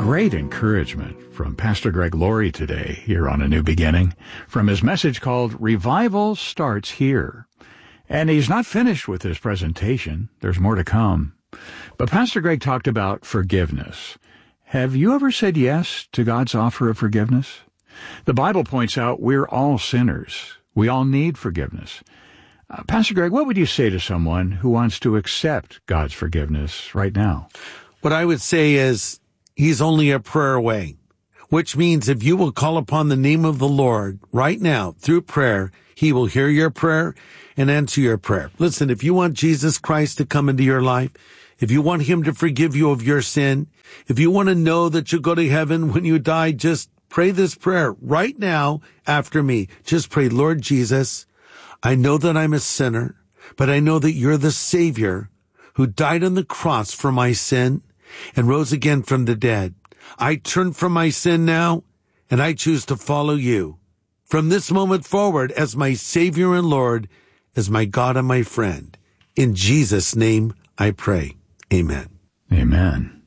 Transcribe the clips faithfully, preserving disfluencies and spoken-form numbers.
Great encouragement from Pastor Greg Laurie today here on A New Beginning from his message called Revival Starts Here. And he's not finished with his presentation. There's more to come. But Pastor Greg talked about forgiveness. Have you ever said yes to God's offer of forgiveness? The Bible points out we're all sinners. We all need forgiveness. Uh, Pastor Greg, what would you say to someone who wants to accept God's forgiveness right now? What I would say is he's only a prayer away, which means if you will call upon the name of the Lord right now through prayer, he will hear your prayer and answer your prayer. Listen, if you want Jesus Christ to come into your life, if you want him to forgive you of your sin, if you want to know that you'll go to heaven when you die, just pray this prayer right now after me. Just pray, Lord Jesus, I know that I'm a sinner, but I know that you're the Savior who died on the cross for my sin and rose again from the dead. I turn from my sin now, and I choose to follow you from this moment forward as my Savior and Lord, as my God and my friend. In Jesus' name I pray. Amen. Amen.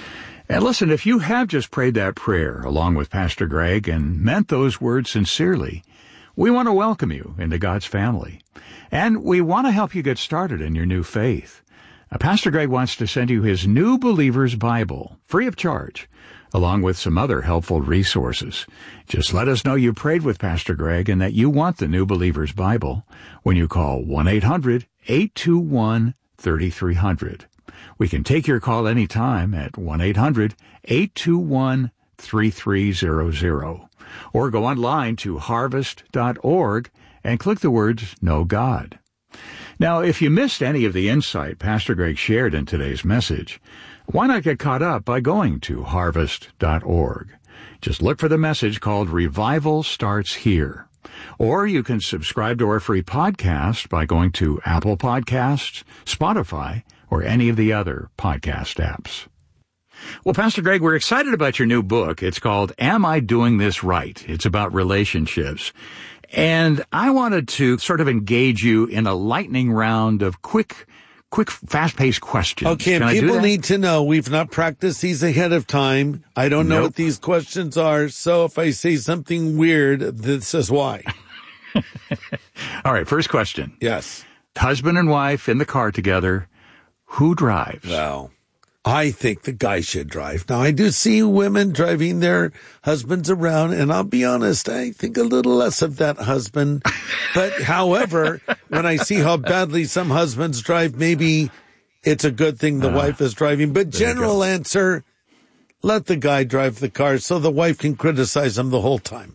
And listen, if you have just prayed that prayer along with Pastor Greg and meant those words sincerely, we want to welcome you into God's family. And we want to help you get started in your new faith. Uh, Pastor Greg wants to send you his New Believer's Bible, free of charge, along with some other helpful resources. Just let us know you prayed with Pastor Greg and that you want the New Believer's Bible when you call one eight hundred eight two one three three zero zero. We can take your call anytime at one eight hundred eight two one three three zero zero. Or go online to harvest dot org and click the words Know God. Now, if you missed any of the insight Pastor Greg shared in today's message, why not get caught up by going to harvest dot org? Just look for the message called Revival Starts Here. Or you can subscribe to our free podcast by going to Apple Podcasts, Spotify, or any of the other podcast apps. Well, Pastor Greg, we're excited about your new book. It's called Am I Doing This Right? It's about relationships. And I wanted to sort of engage you in a lightning round of quick, quick, fast-paced questions. Okay, Can and I do people that? need to know we've not practiced these ahead of time. I don't know Nope. what these questions are, so if I say something weird, this is why. All right, first question. Yes. Husband and wife in the car together. Who drives? Well, I think the guy should drive. Now, I do see women driving their husbands around, and I'll be honest, I think a little less of that husband. But however, when I see how badly some husbands drive, maybe it's a good thing the uh, wife is driving. But general answer, let the guy drive the car so the wife can criticize him the whole time.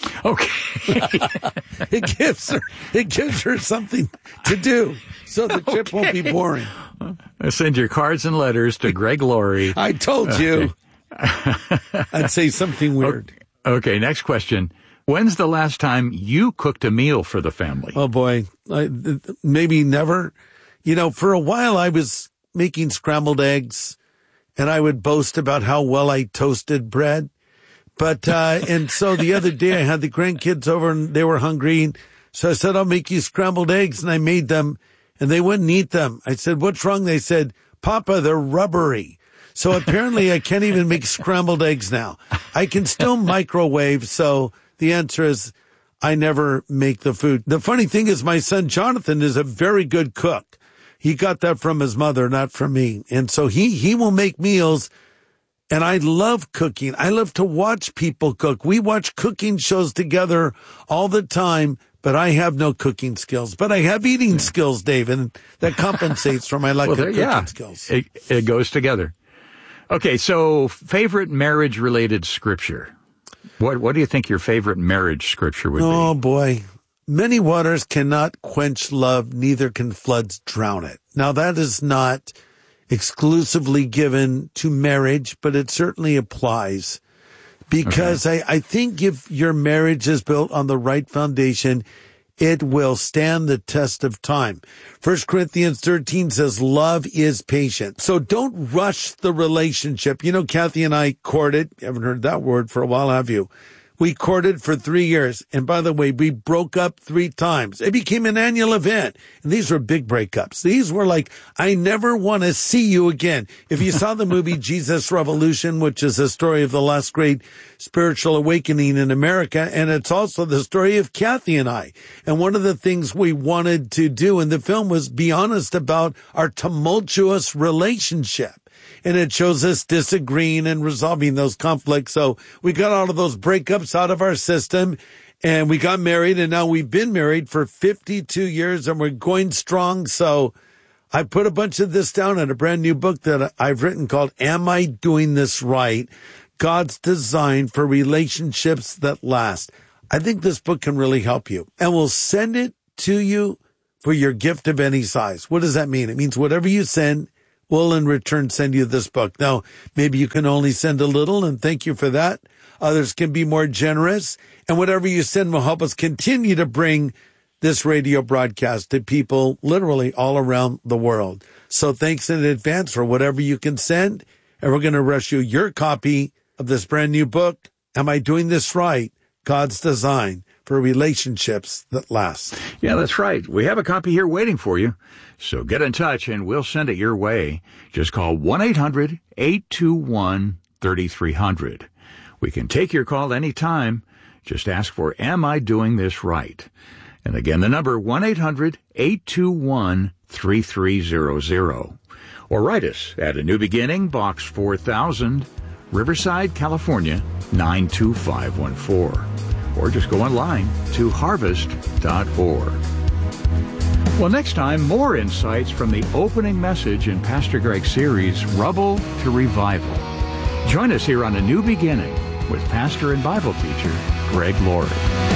Okay. It gives her, it gives her something to do so the trip okay. won't be boring. Send your cards and letters to Greg Laurie. I told you. Okay. I'd say something weird. Okay, next question. When's the last time you cooked a meal for the family? Oh, boy. I, maybe never. You know, for a while I was making scrambled eggs, and I would boast about how well I toasted bread. But, uh, and so the other day I had the grandkids over and they were hungry. So I said, I'll make you scrambled eggs. And I made them and they wouldn't eat them. I said, what's wrong? They said, Papa, they're rubbery. So apparently I can't even make scrambled eggs now. I can still microwave. So the answer is I never make the food. The funny thing is my son Jonathan is a very good cook. He got that from his mother, not from me. And so he, he will make meals. And I love cooking. I love to watch people cook. We watch cooking shows together all the time, but I have no cooking skills. But I have eating yeah. skills, Dave, and that compensates for my lack well, of cooking yeah. skills. It, it goes together. Okay, so favorite marriage-related scripture. What What do you think your favorite marriage scripture would oh, be? Oh, boy. Many waters cannot quench love, neither can floods drown it. Now, that is not exclusively given to marriage, but it certainly applies because okay. I, I think if your marriage is built on the right foundation, it will stand the test of time. First Corinthians thirteen says love is patient. So don't rush the relationship. You know, Kathy and I courted. You haven't heard that word for a while, have you? We courted for three years. And by the way, we broke up three times. It became an annual event. And these were big breakups. These were like, I never want to see you again. If you saw the movie Jesus Revolution, which is a story of the last great spiritual awakening in America, and it's also the story of Kathy and I. And one of the things we wanted to do in the film was be honest about our tumultuous relationship. And it shows us disagreeing and resolving those conflicts. So we got all of those breakups out of our system, and we got married, and now we've been married for fifty-two years, and we're going strong. So I put a bunch of this down in a brand new book that I've written called Am I Doing This Right? God's Design for Relationships That Last. I think this book can really help you, and we'll send it to you for your gift of any size. What does that mean? It means whatever you send, we'll in return send you this book. Now, maybe you can only send a little, and thank you for that. Others can be more generous, and whatever you send will help us continue to bring this radio broadcast to people literally all around the world. So thanks in advance for whatever you can send, and we're going to rush you your copy of this brand new book, Am I Doing This Right? God's Design for Relationships That Last. Yeah, that's right. We have a copy here waiting for you. So get in touch and we'll send it your way. Just call one eight hundred eight two one three three zero zero. We can take your call anytime. Just ask for Am I Doing This Right? And again, the number one eight hundred eight two one three three zero zero. Or write us at A New Beginning, Box four thousand, Riverside, California, nine two five one four. Or just go online to harvest dot org. Well, next time, more insights from the opening message in Pastor Greg's series, Rubble to Revival. Join us here on A New Beginning with pastor and Bible teacher Greg Laurie.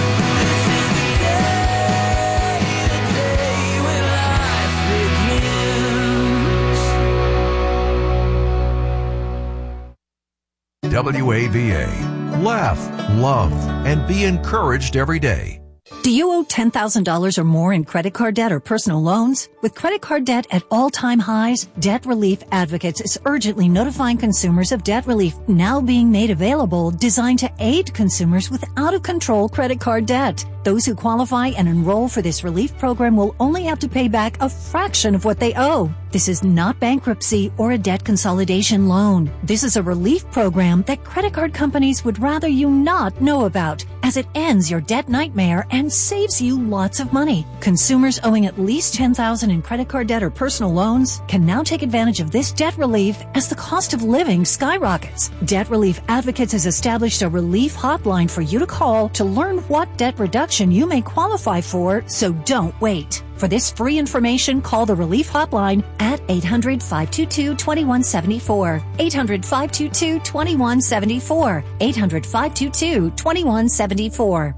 W A V A. Laugh, love, and be encouraged every day. Do you owe ten thousand dollars or more in credit card debt or personal loans? With credit card debt at all-time highs, Debt Relief Advocates is urgently notifying consumers of debt relief now being made available, designed to aid consumers with out-of-control credit card debt. Those who qualify and enroll for this relief program will only have to pay back a fraction of what they owe. This is not bankruptcy or a debt consolidation loan. This is a relief program that credit card companies would rather you not know about, as it ends your debt nightmare and saves you lots of money. Consumers owing at least ten thousand dollars in credit card debt or personal loans can now take advantage of this debt relief as the cost of living skyrockets. Debt Relief Advocates has established a relief hotline for you to call to learn what debt reduction you may qualify for, so don't wait. For this free information, call the Relief Hotline at eight hundred, five two two, two one seven four, eight hundred, five two two, two one seven four, eight hundred, five two two, two one seven four.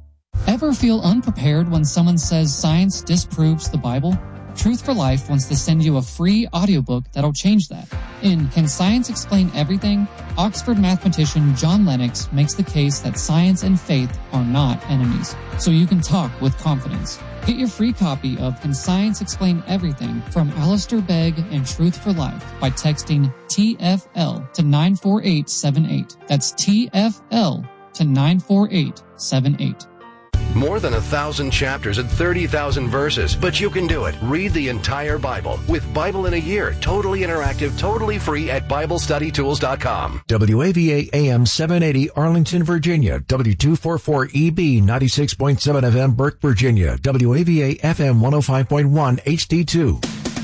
Ever feel unprepared when someone says science disproves the Bible? Truth for Life wants to send you a free audiobook that'll change that. In Can Science Explain Everything?, Oxford mathematician John Lennox makes the case that science and faith are not enemies, so you can talk with confidence. Get your free copy of Can Science Explain Everything from Alistair Begg and Truth for Life by texting T F L to nine four eight seven eight. That's T F L to nine four eight seven eight. More than a thousand chapters and thirty thousand verses, but you can do it. Read the entire Bible with Bible in a Year, totally interactive, totally free at Bible Study Tools dot com. W A V A A M seven eighty Arlington, Virginia. W two forty-four E B ninety-six point seven F M Burke, Virginia. W A V A F M one oh five point one H D two.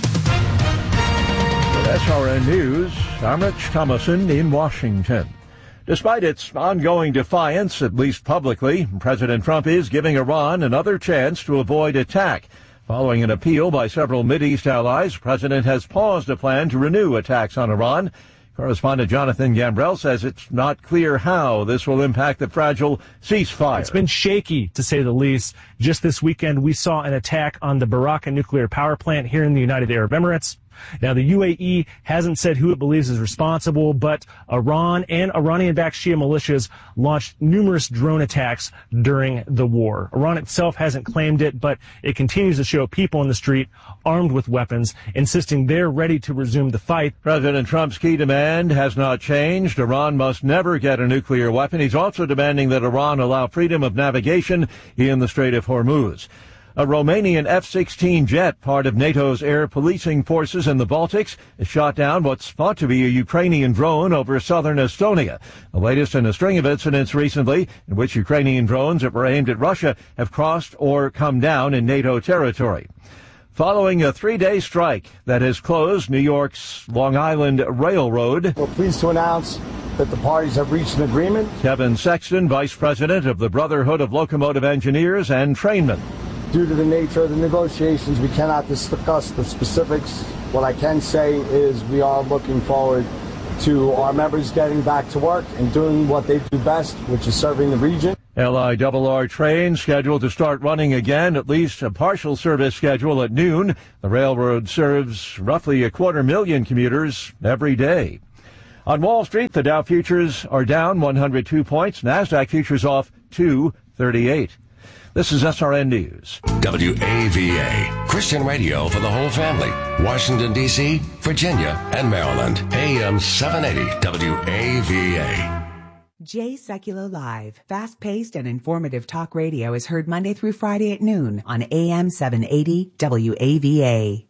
S R N News, I'm Rich Thomason in Washington. Despite its ongoing defiance, at least publicly, President Trump is giving Iran another chance to avoid attack. Following an appeal by several Mideast allies, the president has paused a plan to renew attacks on Iran. Correspondent Jonathan Gambrell says it's not clear how this will impact the fragile ceasefire. It's been shaky, to say the least. Just this weekend, we saw an attack on the Barakah nuclear power plant here in the United Arab Emirates. Now, the U A E hasn't said who it believes is responsible, but Iran and Iranian-backed Shia militias launched numerous drone attacks during the war. Iran itself hasn't claimed it, but it continues to show people in the street armed with weapons, insisting they're ready to resume the fight. President Trump's key demand has not changed. Iran must never get a nuclear weapon. He's also demanding that Iran allow freedom of navigation in the Strait of Hormuz. A Romanian F sixteen jet, part of NATO's air policing forces in the Baltics, has shot down what's thought to be a Ukrainian drone over southern Estonia. The latest in a string of incidents recently in which Ukrainian drones that were aimed at Russia have crossed or come down in NATO territory. Following a three-day strike that has closed New York's Long Island Railroad, we're pleased to announce that the parties have reached an agreement. Kevin Sexton, Vice President of the Brotherhood of Locomotive Engineers and Trainmen. Due to the nature of the negotiations, we cannot discuss the specifics. What I can say is we are looking forward to our members getting back to work and doing what they do best, which is serving the region. L I R R trains scheduled to start running again, at least a partial service schedule at noon. The railroad serves roughly a quarter million commuters every day. On Wall Street, the Dow futures are down one hundred two points. NASDAQ futures off two thirty-eight. This is S R N News. W A V A, Christian radio for the whole family. Washington, D C, Virginia, and Maryland. A M seven eighty W A V A. Jay Sekulow Live, fast-paced and informative talk radio is heard Monday through Friday at noon on A M seven eighty W A V A.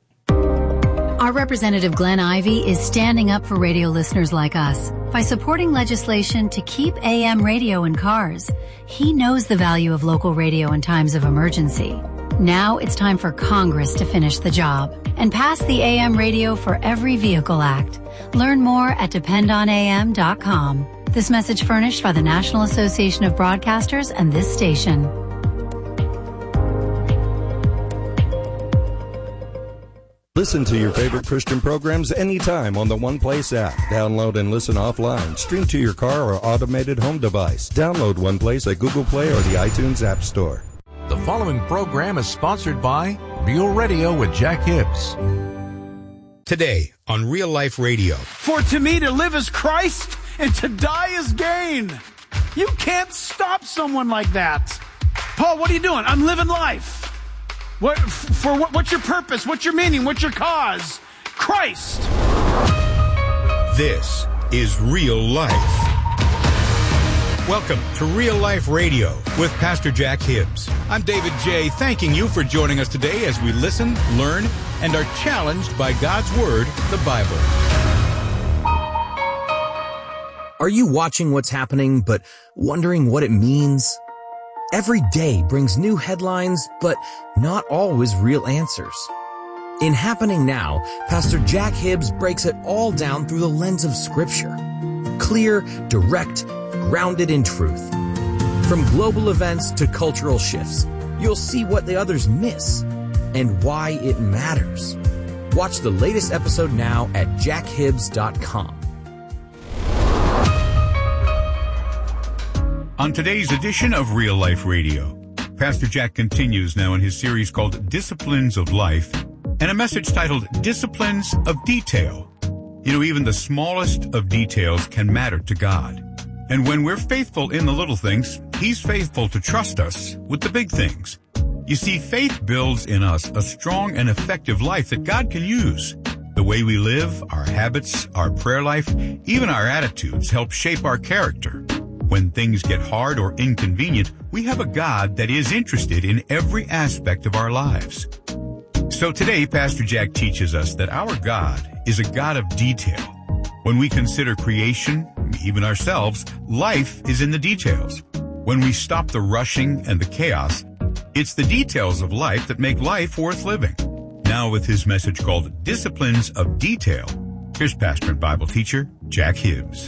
Our Representative Glenn Ivey is standing up for radio listeners like us by supporting legislation to keep A M radio in cars. He knows the value of local radio in times of emergency. Now it's time for Congress to finish the job and pass the A M Radio for Every Vehicle Act. Learn more at depend on A M dot com. This message furnished by the National Association of Broadcasters and this station. Listen to your favorite Christian programs anytime on the One Place app. Download and listen offline. Stream to your car or automated home device. Download One Place at Google Play or the iTunes App Store. The following program is sponsored by Real Radio with Jack Hibbs. Today on Real Life Radio. For to me to live is Christ and to die is gain. You can't stop someone like that. Paul, what are you doing? I'm living life. What, for what, what's your purpose? What's your meaning? What's your cause? Christ. This is Real Life. Welcome to Real Life Radio with Pastor Jack Hibbs. I'm David J., thanking you for joining us today as we listen, learn, and are challenged by God's Word, the Bible. Are you watching what's happening but wondering what it means? Every day brings new headlines, but not always real answers. In Happening Now, Pastor Jack Hibbs breaks it all down through the lens of Scripture. Clear, direct, grounded in truth. From global events to cultural shifts, you'll see what the others miss and why it matters. Watch the latest episode now at jack hibbs dot com. On today's edition of Real Life Radio, Pastor Jack continues now in his series called Disciplines of Life, and a message titled Disciplines of Detail. You know, even the smallest of details can matter to God. And when we're faithful in the little things, He's faithful to trust us with the big things. You see, faith builds in us a strong and effective life that God can use. The way we live, our habits, our prayer life, even our attitudes help shape our character. When things get hard or inconvenient, we have a God that is interested in every aspect of our lives. So today, Pastor Jack teaches us that our God is a God of detail. When we consider creation, even ourselves, life is in the details. When we stop the rushing and the chaos, it's the details of life that make life worth living. Now with his message called Disciplines of Detail, here's pastor and Bible teacher Jack Hibbs.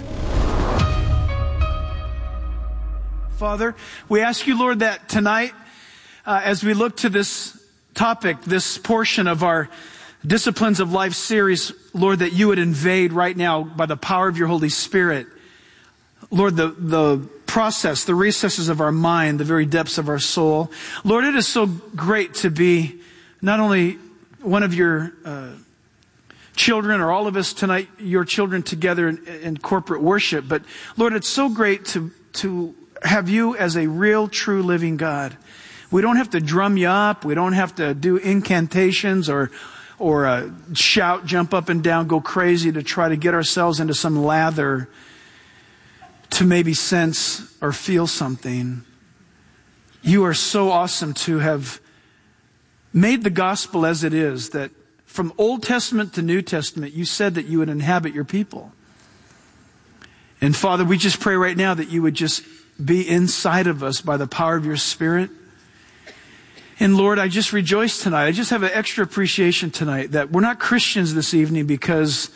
Father, we ask you, Lord, that tonight, uh, as we look to this topic, this portion of our Disciplines of Life series, Lord, that you would invade right now by the power of your Holy Spirit. Lord, the, the process, the recesses of our mind, the very depths of our soul. Lord, it is so great to be not only one of your uh, children, or all of us tonight, your children together in, in corporate worship. But Lord, it's so great to, to have you as a real, true, living God. We don't have to drum you up. We don't have to do incantations or or uh, shout, jump up and down, go crazy to try to get ourselves into some lather to maybe sense or feel something. You are so awesome to have made the gospel as it is, that from Old Testament to New Testament, you said that you would inhabit your people. And Father, we just pray right now that you would just be inside of us by the power of your Spirit. And Lord, I just rejoice tonight. I just have an extra appreciation tonight that we're not Christians this evening because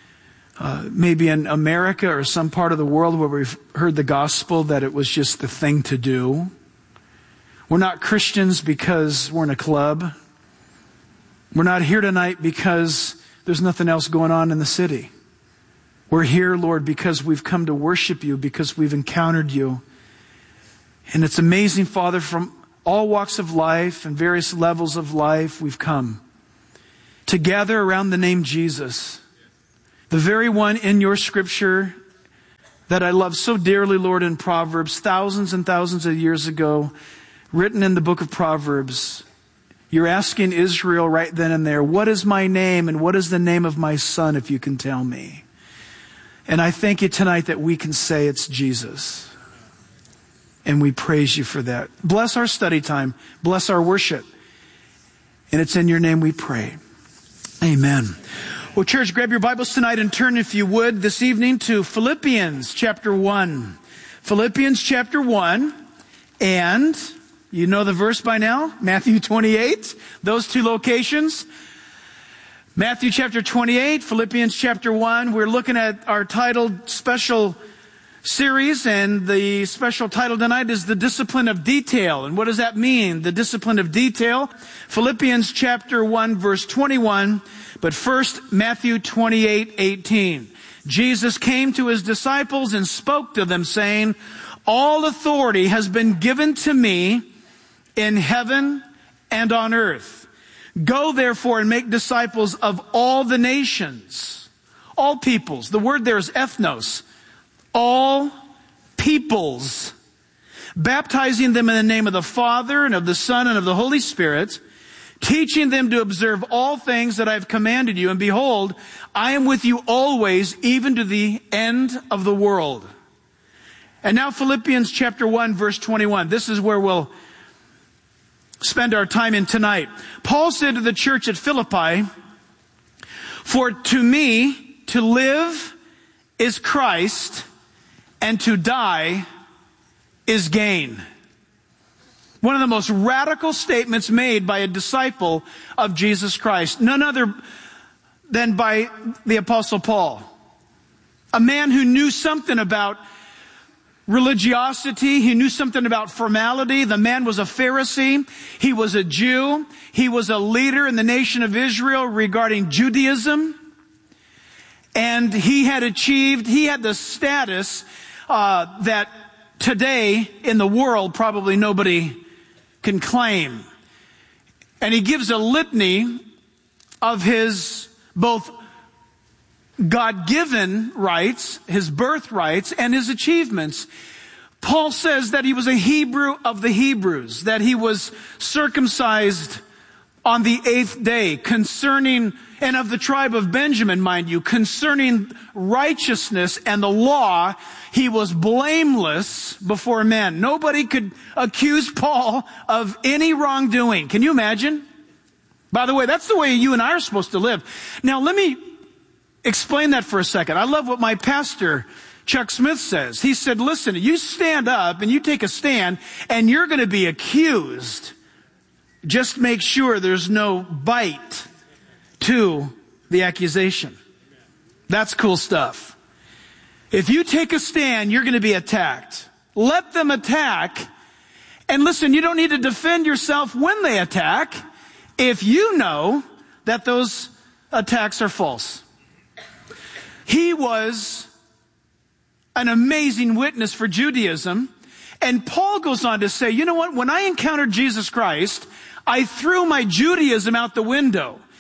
uh, maybe in America or some part of the world where we've heard the gospel that it was just the thing to do. We're not Christians because we're in a club. We're not here tonight because there's nothing else going on in the city. We're here, Lord, because we've come to worship you, because we've encountered you. And it's amazing, Father, from all walks of life and various levels of life, we've come to gather around the name Jesus, the very one in your scripture that I love so dearly, Lord, in Proverbs, thousands and thousands of years ago, written in the book of Proverbs. You're asking Israel right then and there, what is my name and what is the name of my son, if you can tell me? And I thank you tonight that we can say it's Jesus. And we praise you for that. Bless our study time. Bless our worship. And it's in your name we pray. Amen. Well, church, grab your Bibles tonight and turn, if you would, this evening to Philippians chapter one. Philippians chapter one. And you know the verse by now, Matthew twenty-eight. Those two locations. Matthew chapter twenty-eight, Philippians chapter one. We're looking at our titled special series, and the special title tonight is The Discipline of Detail. And what does that mean? The discipline of detail. Philippians chapter one, verse twenty-one. But first, Matthew twenty-eight, eighteen. Jesus came to his disciples and spoke to them, saying, all authority has been given to me in heaven and on earth. Go therefore and make disciples of all the nations, all peoples. The word there is ethnos. All peoples, baptizing them in the name of the Father and of the Son and of the Holy Spirit, teaching them to observe all things that I have commanded you. And behold, I am with you always, even to the end of the world. And now Philippians chapter one, verse twenty-one. This is where we'll spend our time in tonight. Paul said to the church at Philippi, for to me to live is Christ, and to die is gain. One of the most radical statements made by a disciple of Jesus Christ. None other than by the Apostle Paul. A man who knew something about religiosity. He knew something about formality. The man was a Pharisee. He was a Jew. He was a leader in the nation of Israel regarding Judaism. And he had achieved, he had the status uh, that today in the world probably nobody can claim. And he gives a litany of his both God-given rights, his birthrights, and his achievements. Paul says that he was a Hebrew of the Hebrews, that he was circumcised on the eighth day, concerning, and of the tribe of Benjamin, mind you, concerning righteousness and the law, he was blameless before men. Nobody could accuse Paul of any wrongdoing. Can you imagine? By the way, that's the way you and I are supposed to live. Now, let me explain that for a second. I love what my pastor, Chuck Smith, says. He said, listen, you stand up and you take a stand and you're going to be accused. Just make sure there's no bite to the accusation. That's cool stuff. If you take a stand, you're going to be attacked. Let them attack. And listen, you don't need to defend yourself when they attack if you know that those attacks are false. He was an amazing witness for Judaism. And Paul goes on to say, you know what? When I encountered Jesus Christ, I threw my Judaism out the window.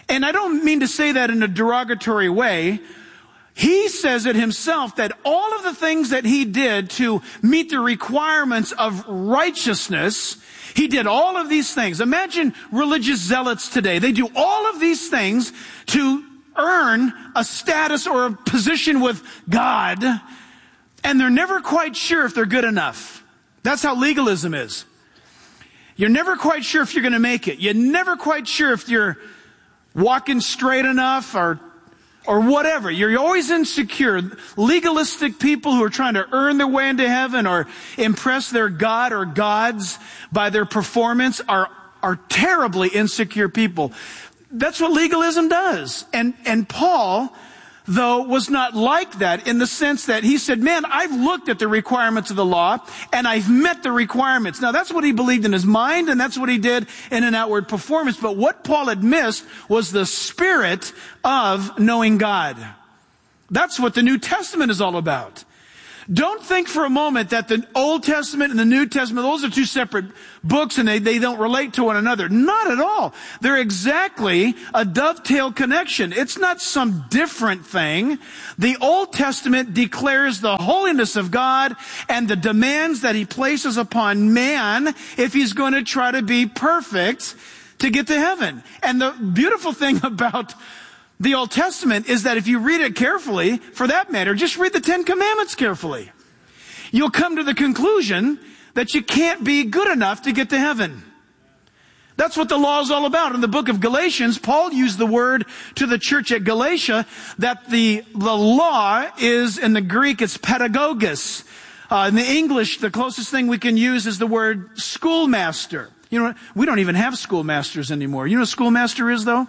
And I don't mean to say that in a derogatory way. He says it himself that all of the things that he did to meet the requirements of righteousness, he did all of these things. Imagine religious zealots today. They do all of these things to earn a status or a position with God, and they're never quite sure if they're good enough. That's how legalism is. You're never quite sure if you're going to make it. You're never quite sure if you're walking straight enough or or whatever. You're always insecure. Legalistic people who are trying to earn their way into heaven or impress their God or gods by their performance are, are terribly insecure people. That's what legalism does. And, and Paul, though, was not like that in the sense that he said, man, I've looked at the requirements of the law and I've met the requirements. Now that's what he believed in his mind and that's what he did in an outward performance. But what Paul had missed was the spirit of knowing God. That's what the New Testament is all about. Don't think for a moment that the Old Testament and the New Testament, those are two separate books and they, they don't relate to one another. Not at all. They're exactly a dovetail connection. It's not some different thing. The Old Testament declares the holiness of God and the demands that he places upon man if he's going to try to be perfect to get to heaven. And the beautiful thing about the Old Testament is that if you read it carefully, for that matter, just read the Ten Commandments carefully. You'll come to the conclusion that you can't be good enough to get to heaven. That's what the law is all about. In the book of Galatians, Paul used the word to the church at Galatia that the, the law is, in the Greek, it's pedagogos. Uh, in the English, the closest thing we can use is the word schoolmaster. You know, we don't even have schoolmasters anymore. You know what a schoolmaster is, though?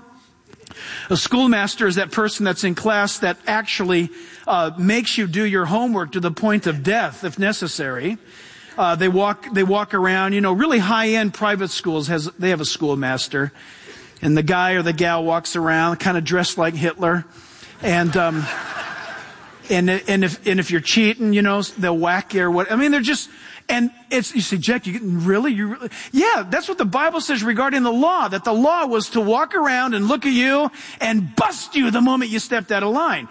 A schoolmaster is that person that's in class that actually uh, makes you do your homework to the point of death, if necessary. Uh, they walk, they walk around. You know, really high-end private schools has they have a schoolmaster, and the guy or the gal walks around, kind of dressed like Hitler, and um, and and if and if you're cheating, you know, they'll whack you or what. I mean, they're just. And it's, you say, Jack, you really, you really, yeah, that's what the Bible says regarding the law, that the law was to walk around and look at you and bust you the moment you stepped out of line.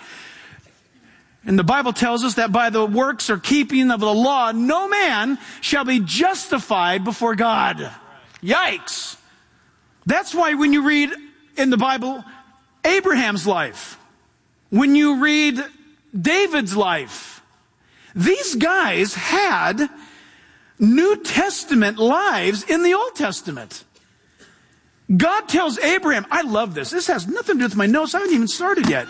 And the Bible tells us that by the works or keeping of the law, no man shall be justified before God. Yikes. That's why when you read in the Bible, Abraham's life, when you read David's life, these guys had New Testament lives in the Old Testament. God tells Abraham, I love this. This has nothing to do with my notes. I haven't even started yet.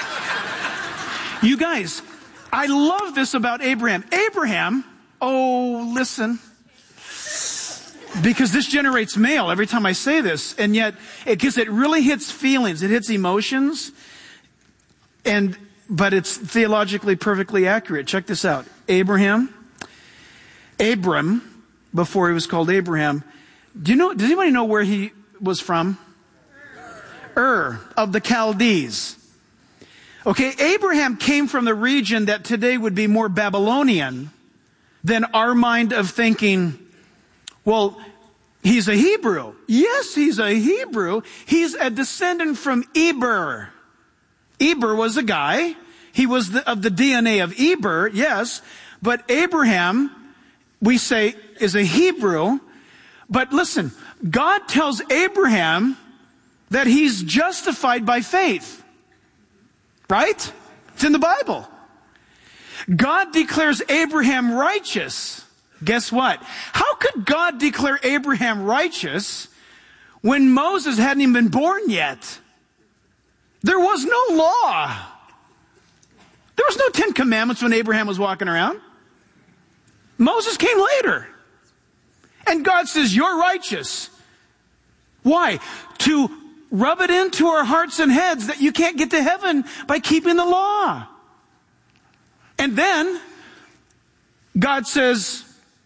You guys, I love this about Abraham. Abraham, oh, listen. Because this generates mail every time I say this. And yet, because it, it really hits feelings. It hits emotions. And, but it's theologically perfectly accurate. Check this out. Abraham. Abram, before he was called Abraham, do you know, does anybody know where he was from? Ur, of the Chaldees. Okay, Abraham came from the region that today would be more Babylonian than our mind of thinking, well, he's a Hebrew. Yes, he's a Hebrew. He's a descendant from Eber. Eber was a guy. He was the, of the D N A of Eber, yes. But Abraham, we say, is a Hebrew. But listen, God tells Abraham that he's justified by faith. Right? It's in the Bible. God declares Abraham righteous. Guess what? How could God declare Abraham righteous when Moses hadn't even been born yet? There was no law. There was no Ten Commandments when Abraham was walking around. Moses came later. And God says, you're righteous. Why? To rub it into our hearts and heads that you can't get to heaven by keeping the law. And then God says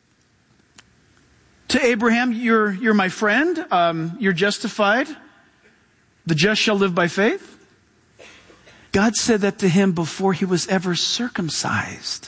to Abraham, you're, you're my friend. Um, you're justified. The just shall live by faith. God said that to him before he was ever circumcised.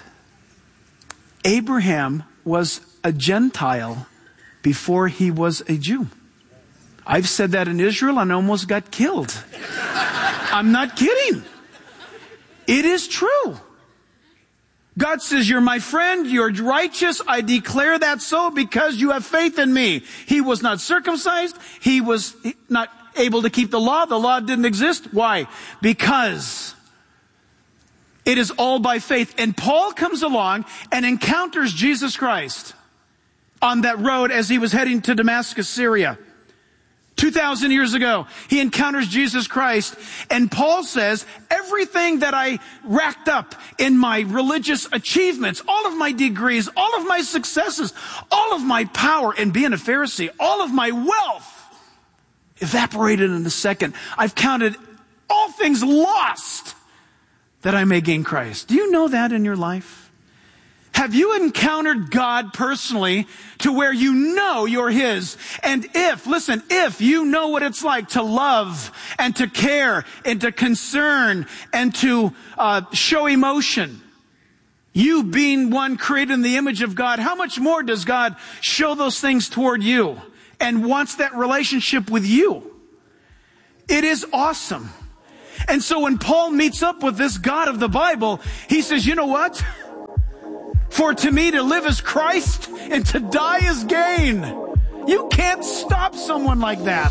Abraham was a Gentile before he was a Jew. I've said that in Israel and almost got killed. I'm not kidding. It is true. God says, you're my friend, you're righteous. I declare that so because you have faith in me. He was not circumcised. He was not able to keep the law. The law didn't exist. Why? Because it is all by faith. And Paul comes along and encounters Jesus Christ on that road as he was heading to Damascus, Syria. two thousand years ago, he encounters Jesus Christ, and Paul says, everything that I racked up in my religious achievements, all of my degrees, all of my successes, all of my power in being a Pharisee, all of my wealth evaporated in a second. I've counted all things lost that I may gain Christ. Do you know that in your life? Have you encountered God personally to where you know you're His? And if, listen, if you know what it's like to love and to care and to concern and to uh, show emotion, you being one created in the image of God, how much more does God show those things toward you and wants that relationship with you? It is awesome. And so when Paul meets up with this God of the Bible, he says, you know what? For to me to live is Christ and to die is gain. You can't stop someone like that.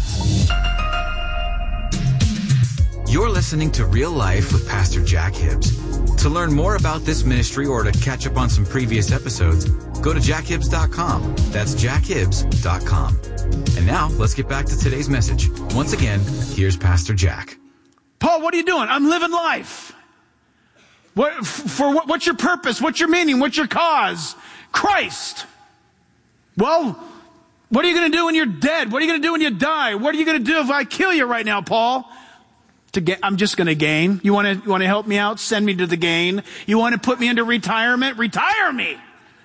You're listening to Real Life with Pastor Jack Hibbs. To learn more about this ministry or to catch up on some previous episodes, go to jack hibbs dot com. That's jack hibbs dot com. And now, let's get back to today's message. Once again, here's Pastor Jack. Paul, what are you doing? I'm living life. What, for what, what's your purpose? What's your meaning? What's your cause? Christ. Well, what are you going to do when you're dead? What are you going to do when you die? What are you going to do if I kill you right now, Paul? To get, I'm just going to gain. You want to, you want to help me out? Send me to the gain. You want to put me into retirement? Retire me.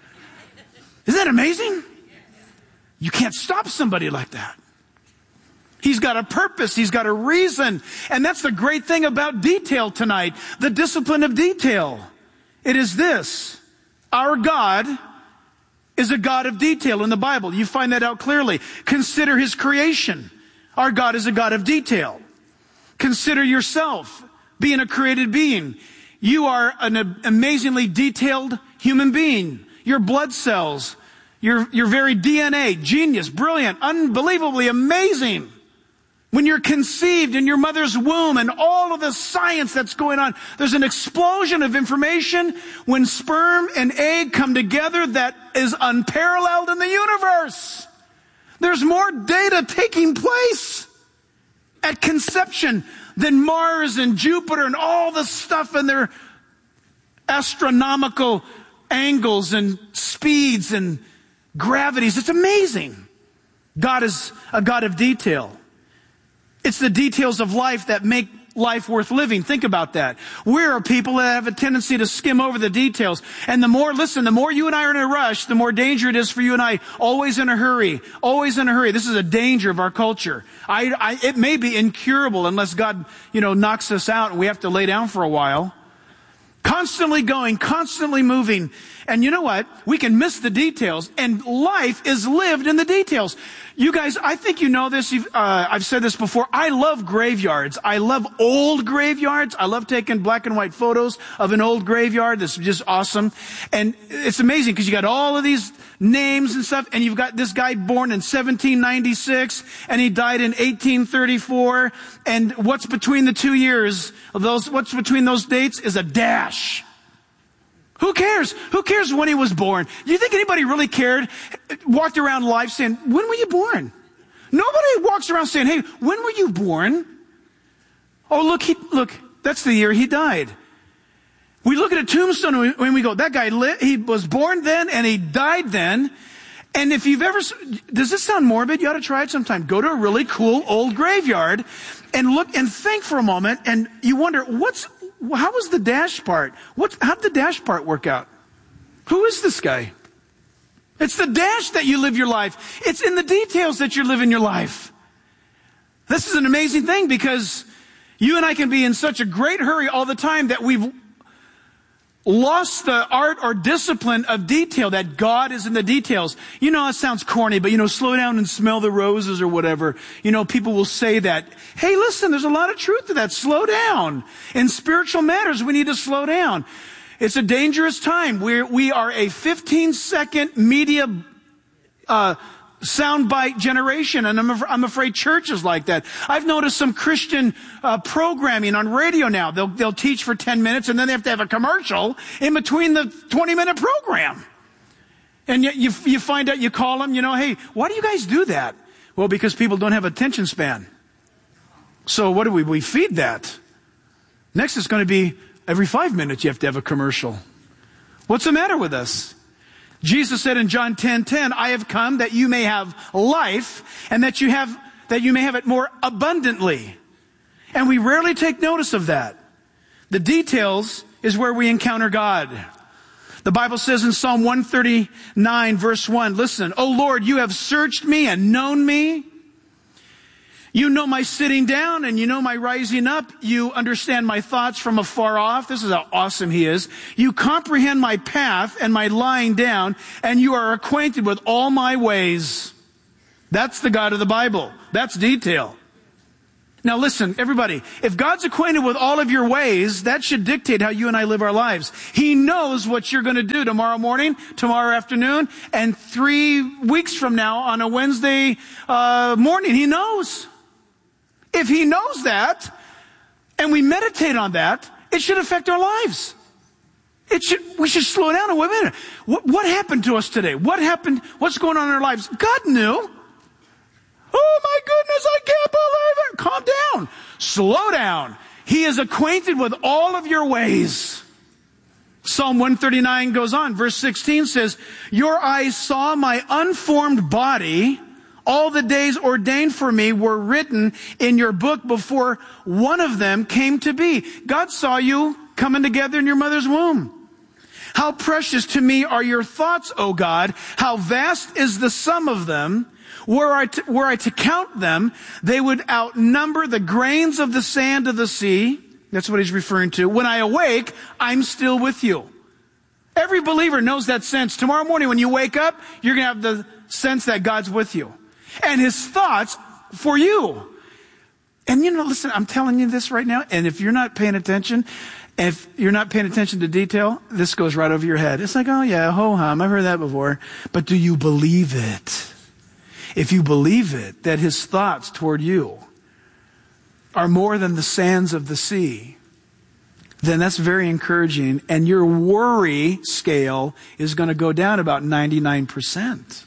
Isn't that amazing? You can't stop somebody like that. He's got a purpose. He's got a reason. And that's the great thing about detail tonight. The discipline of detail. It is this. Our God is a God of detail in the Bible. You find that out clearly. Consider His creation. Our God is a God of detail. Consider yourself being a created being. You are an amazingly detailed human being. Your blood cells, your, your very D N A, genius, brilliant, unbelievably amazing. When you're conceived in your mother's womb and all of the science that's going on, there's an explosion of information when sperm and egg come together that is unparalleled in the universe. There's more data taking place at conception than Mars and Jupiter and all the stuff in their astronomical angles and speeds and gravities. It's amazing. God is a God of detail. It's the details of life that make life worth living. Think about that. We're a people that have a tendency to skim over the details. And the more, listen, the more you and I are in a rush, the more danger it is for you and I. Always in a hurry. Always in a hurry. This is a danger of our culture. I, I, it may be incurable unless God, you know, knocks us out and we have to lay down for a while. Constantly going, constantly moving. And you know what? We can miss the details. And life is lived in the details. You guys, I think you know this. You've, uh, I've said this before. I love graveyards. I love old graveyards. I love taking black and white photos of an old graveyard. This is just awesome. And it's amazing because you got all of these names and stuff. And you've got this guy born in seventeen ninety-six and he died in eighteen thirty-four. And what's between the two years of those, what's between those dates is a dash. Who cares? Who cares when he was born? Do you think anybody really cared? Walked around life saying, when were you born? Nobody walks around saying, hey, when were you born? Oh, look, he, look, that's the year he died. We look at a tombstone and we go, that guy, lit, he was born then and he died then. And if you've ever, does this sound morbid? You ought to try it sometime. Go to a really cool old graveyard and look and think for a moment and you wonder, what's, how was the dash part? What, how did the dash part work out? Who is this guy? It's the dash that you live your life. It's in the details that you're living your life. This is an amazing thing because you and I can be in such a great hurry all the time that we've lost the art or discipline of detail, that God is in the details. You know, it sounds corny, but you know, slow down and smell the roses or whatever. You know, people will say that. Hey, listen, there's a lot of truth to that. Slow down. In spiritual matters, we need to slow down. It's a dangerous time. We're, we are a fifteen second media, uh, soundbite generation, and I'm, af- I'm afraid church is like that. I've noticed some Christian uh, programming on radio now. They'll, they'll teach for ten minutes, and then they have to have a commercial in between the twenty minute program. And yet you, you find out, you call them, you know, hey, why do you guys do that? Well, because people don't have attention span. So what do we, we feed that? Next it's going to be every five minutes you have to have a commercial. What's the matter with us? Jesus said in John ten ten, I have come that you may have life and that you have, that you may have it more abundantly. And we rarely take notice of that. The details is where we encounter God. The Bible says in Psalm one thirty-nine verse one, listen, O Lord, you have searched me and known me. You know my sitting down and you know my rising up. You understand my thoughts from afar off. This is how awesome he is. You comprehend my path and my lying down, and you are acquainted with all my ways. That's the God of the Bible. That's detail. Now listen, everybody, if God's acquainted with all of your ways, that should dictate how you and I live our lives. He knows what you're going to do tomorrow morning, tomorrow afternoon, and three weeks from now on a Wednesday uh, morning. He knows. If he knows that, and we meditate on that, it should affect our lives. It should, we should slow down and wait a minute. What, what happened to us today? What happened? What's going on in our lives? God knew. Oh my goodness, I can't believe it. Calm down. Slow down. He is acquainted with all of your ways. Psalm one thirty-nine goes on. Verse sixteen says, your eyes saw my unformed body. All the days ordained for me were written in your book before one of them came to be. God saw you coming together in your mother's womb. How precious to me are your thoughts, O God. How vast is the sum of them. Were I to, were I to count them, they would outnumber the grains of the sand of the sea. That's what he's referring to. When I awake, I'm still with you. Every believer knows that sense. Tomorrow morning when you wake up, you're going to have the sense that God's with you. And his thoughts for you. And you know, listen, I'm telling you this right now, and if you're not paying attention, if you're not paying attention to detail, this goes right over your head. It's like, oh yeah, ho-hum, I've heard that before. But do you believe it? If you believe it, that his thoughts toward you are more than the sands of the sea, then that's very encouraging. And your worry scale is going to go down about ninety-nine percent.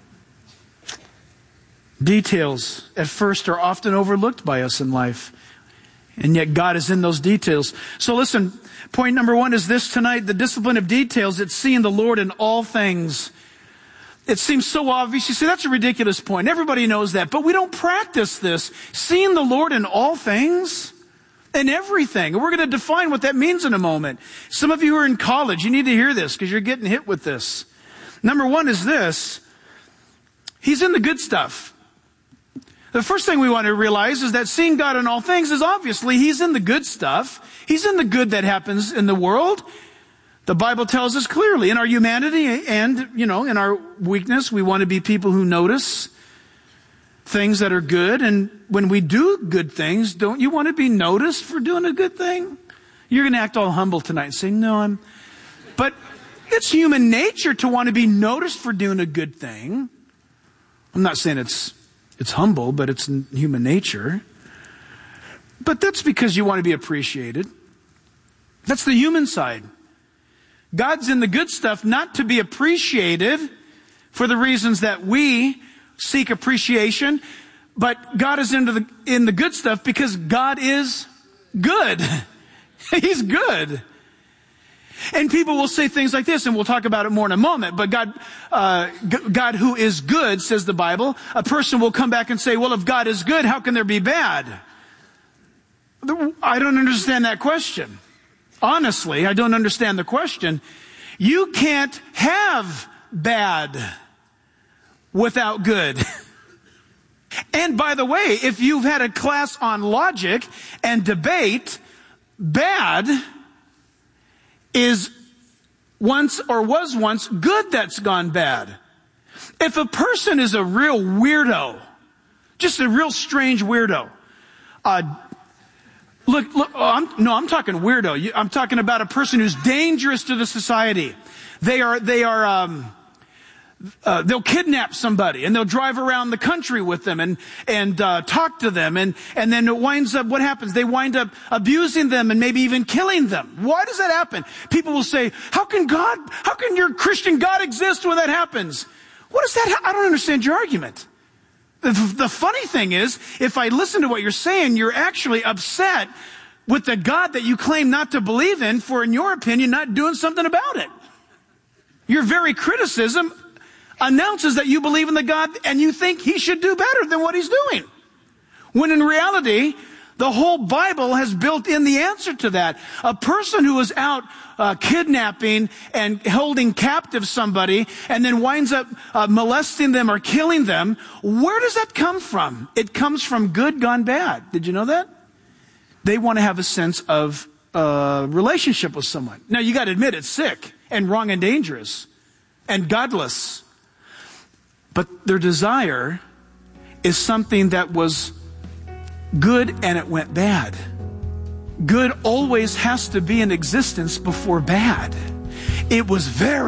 Details at first are often overlooked by us in life. And yet God is in those details. So listen, point number one is this tonight. The discipline of details, it's seeing the Lord in all things. It seems so obvious. You say, that's a ridiculous point. Everybody knows that. But we don't practice this. Seeing the Lord in all things, in everything. And we're going to define what that means in a moment. Some of you who are in college, you need to hear this because you're getting hit with this. Number one is this. He's in the good stuff. The first thing we want to realize is that seeing God in all things is obviously He's in the good stuff. He's in the good that happens in the world. The Bible tells us clearly in our humanity and, you know, in our weakness, we want to be people who notice things that are good. And when we do good things, don't you want to be noticed for doing a good thing? You're going to act all humble tonight and say, no, I'm, but it's human nature to want to be noticed for doing a good thing. I'm not saying it's It's humble, but it's human nature. But that's because you want to be appreciated. That's the human side. God's in the good stuff not to be appreciated for the reasons that we seek appreciation, but God is into the, in the good stuff because God is good. He's good. And people will say things like this, and we'll talk about it more in a moment, but God, uh, God who is good, says the Bible, a person will come back and say, well, if God is good, how can there be bad? I don't understand that question. Honestly, I don't understand the question. You can't have bad without good. And by the way, if you've had a class on logic and debate, bad is once or was once good that's gone bad. If a person is a real weirdo, just a real strange weirdo, uh, look, look, oh, I'm, no, I'm talking weirdo. I'm talking about a person who's dangerous to the society. They are, they are, um, Uh, they'll kidnap somebody and they'll drive around the country with them and and uh, talk to them and and then it winds up, what happens? They wind up abusing them and maybe even killing them. Why does that happen? People will say, how can God, how can your Christian God exist when that happens? What is that? I don't understand your argument. The, the funny thing is, if I listen to what you're saying, you're actually upset with the God that you claim not to believe in for, in your opinion, not doing something about it. Your very criticism announces that you believe in the God and you think he should do better than what he's doing. When in reality, the whole Bible has built in the answer to that. A person who is out uh, kidnapping and holding captive somebody and then winds up uh, molesting them or killing them, where does that come from? It comes from good gone bad. Did you know that? They want to have a sense of uh, relationship with someone. Now, you got to admit it's sick and wrong and dangerous and godless. But their desire is something that was good and it went bad. Good always has to be in existence before bad. It was very